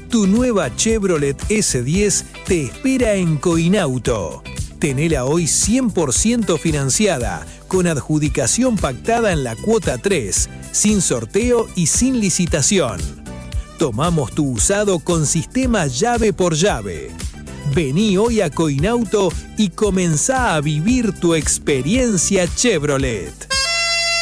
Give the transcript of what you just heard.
Tu nueva Chevrolet S10 te espera en Coinauto. Tenela hoy 100% financiada, con adjudicación pactada en la cuota 3, sin sorteo y sin licitación. Tomamos tu usado con sistema llave por llave. Vení hoy a Coinauto y comenzá a vivir tu experiencia Chevrolet.